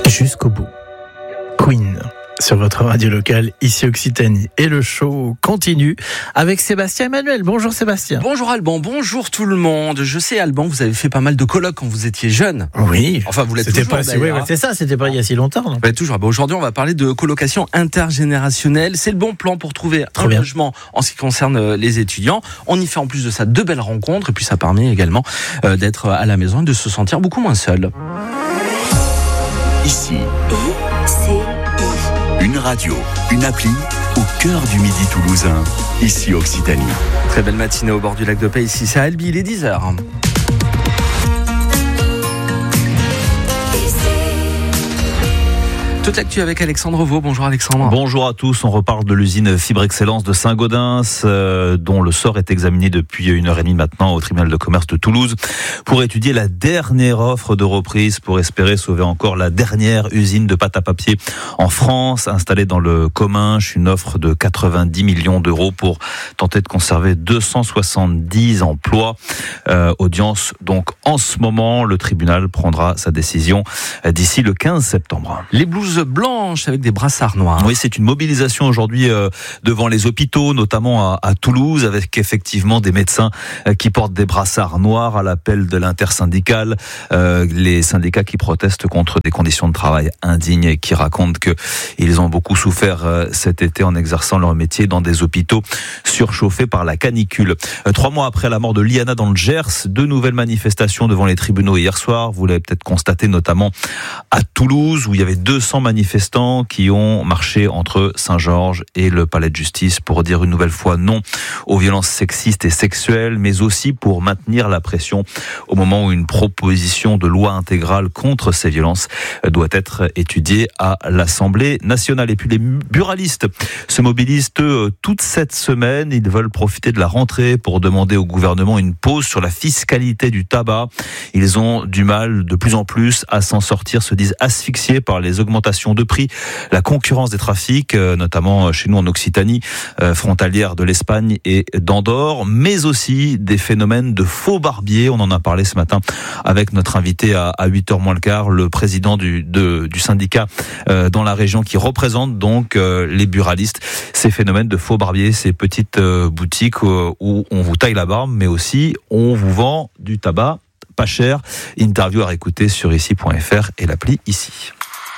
jusqu'au bout. Queen sur votre radio locale, ici Occitanie. Et le show continue avec Sébastien Emmanuel. Bonjour Sébastien. Bonjour Alban, bonjour tout le monde. Je sais Alban, vous avez fait pas mal de colloques quand vous étiez jeune. Oui. Enfin, vous l'êtes c'était toujours d'ailleurs. Oui, c'est ça, c'était pas il y a si longtemps. Non Toujours. Aujourd'hui, on va parler de colocation intergénérationnelle. C'est le bon plan pour trouver un logement en ce qui concerne les étudiants. On y fait en plus de ça de belles rencontres et puis ça permet également d'être à la maison et de se sentir beaucoup moins seul. Ici, une radio, une appli au cœur du midi toulousain, ici Occitanie. Très belle matinée au bord du lac de Paix, ici c'est à Albi, il est 10h. Toute l'actu avec Alexandre Vaux. Bonjour Alexandre. Bonjour à tous. On reparle de l'usine Fibre Excellence de Saint-Gaudens, dont le sort est examiné depuis 1h30 maintenant au tribunal de commerce de Toulouse pour étudier la dernière offre de reprise pour espérer sauver encore la dernière usine de pâte à papier en France, installée dans le Comminges. Une offre de 90 millions d'euros pour tenter de conserver 270 emplois. Audience donc en ce moment. Le tribunal prendra sa décision d'ici le 15 septembre. Les blouses blanches avec des brassards noirs. Oui, c'est une mobilisation aujourd'hui devant les hôpitaux, notamment à Toulouse, avec effectivement des médecins qui portent des brassards noirs à l'appel de l'intersyndicale. Les syndicats qui protestent contre des conditions de travail indignes et qui racontent qu'ils ont beaucoup souffert cet été en exerçant leur métier dans des hôpitaux surchauffés par la canicule. 3 mois après la mort de Liana dans le Gers, 2 nouvelles manifestations devant les tribunaux hier soir. Vous l'avez peut-être constaté, notamment à Toulouse, où il y avait 200 manifestants qui ont marché entre Saint-Georges et le palais de justice pour dire une nouvelle fois non aux violences sexistes et sexuelles, mais aussi pour maintenir la pression au moment où une proposition de loi intégrale contre ces violences doit être étudiée à l'Assemblée nationale. Et puis les buralistes se mobilisent toute cette semaine. Ils veulent profiter de la rentrée pour demander au gouvernement une pause sur la fiscalité du tabac. Ils ont du mal de plus en plus à s'en sortir, se disent asphyxiés par les augmentations de prix, la concurrence des trafics, notamment chez nous en Occitanie, frontalière de l'Espagne et d'Andorre, mais aussi des phénomènes de faux barbiers. On en a parlé ce matin avec notre invité à 8h moins le quart, le président du syndicat dans la région qui représente donc les buralistes. Ces phénomènes de faux barbiers, ces petites boutiques où on vous taille la barbe, mais aussi on vous vend du tabac pas cher. Interview à réécouter sur ici.fr et l'appli Ici.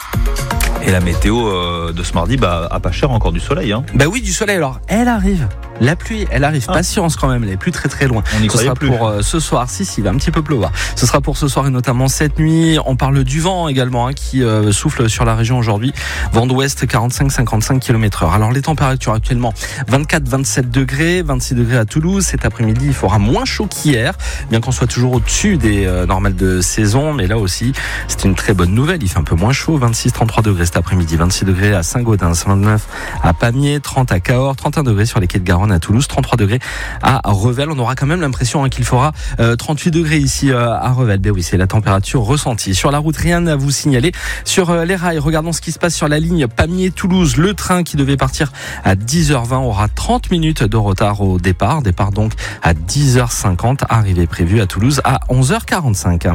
Et la météo de ce mardi, à pas cher, encore du soleil. Oui, du soleil. Alors, elle arrive. La pluie, elle arrive. Patience quand même, elle est plus très loin. On y croyait sera plus. Pour ce soir. Si, il va un petit peu pleuvoir. Ce sera pour ce soir et notamment cette nuit. On parle du vent également qui souffle sur la région aujourd'hui. Vent d'ouest 45-55 km/h. Alors les températures actuellement 24-27 degrés, 26 degrés à Toulouse. Cet après-midi, il fera moins chaud qu'hier, bien qu'on soit toujours au-dessus des normales de saison. Mais là aussi, c'est une très bonne nouvelle. Il fait un peu moins chaud. 26-33 degrés cet après-midi, 26 degrés à Saint-Gaudens, 29 à Pamiers, 30 à Cahors, 31 degrés sur les quais de Garonne à Toulouse, 33 degrés à Revel. On aura quand même l'impression qu'il fera 38 degrés ici à Revel. Oui, c'est la température ressentie. Sur la route, rien à vous signaler. Sur les rails, regardons ce qui se passe sur la ligne Pamiers-Toulouse. Le train qui devait partir à 10h20 aura 30 minutes de retard au départ. Départ donc à 10h50. Arrivée prévue à Toulouse à 11h45.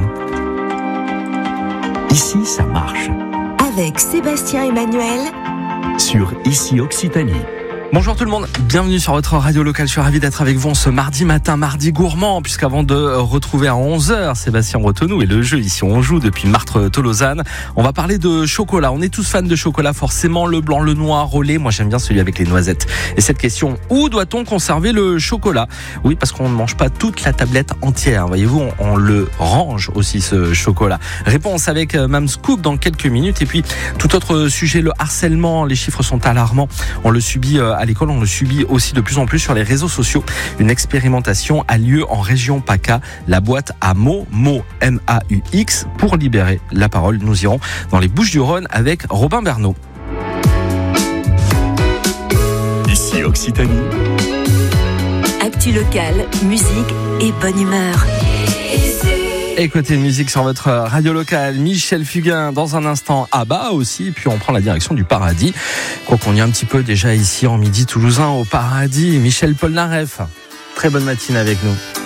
Ici, ça marche. Avec Sébastien Emmanuel Sur Ici Occitanie. Bonjour tout le monde, bienvenue sur votre radio locale. Je suis ravi d'être avec vous ce mardi matin, mardi gourmand, puisqu'avant de retrouver à 11h Sébastien Bretonneau et le jeu ici on joue depuis Martres-Tolosane, on va parler de chocolat. On est tous fans de chocolat, forcément, le blanc, le noir, au lait. Moi j'aime bien celui avec les noisettes. Et cette question, où doit-on conserver le chocolat? Oui, parce qu'on ne mange pas toute la tablette entière, voyez-vous, on le range aussi ce chocolat. Réponse avec Mme Scoop dans quelques minutes. Et puis tout autre sujet, le harcèlement, les chiffres sont alarmants. On le subit à l'école, on le subit aussi de plus en plus sur les réseaux sociaux. Une expérimentation a lieu en région PACA, la boîte à mots, M-A-U-X, pour libérer la parole. Nous irons dans les Bouches-du-Rhône avec Robin Bernot. Ici Occitanie. Actu locale, musique et bonne humeur. Et côté musique sur votre radio locale, Michel Fugain dans un instant, Abba aussi, puis on prend la direction du Paradis. Quoi qu'on y est un petit peu déjà ici en midi toulousain au Paradis. Michel Polnareff, très bonne matinée avec nous.